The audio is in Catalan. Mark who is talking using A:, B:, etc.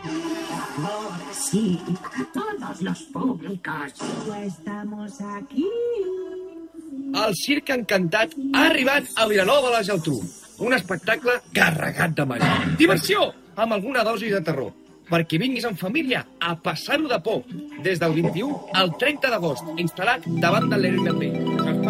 A: Ahora sí, a todos los públicos. Estamos aquí.
B: El Circ Encantat ha arribat a Vilanova de la Geltrú. Un espectacle carregat de màgia. Diversió, amb alguna dosi de terror. Perquè vinguis en família a passar-ho de por. Des del 21 al 30 d'agost, instal·lat davant de l'Airbnb.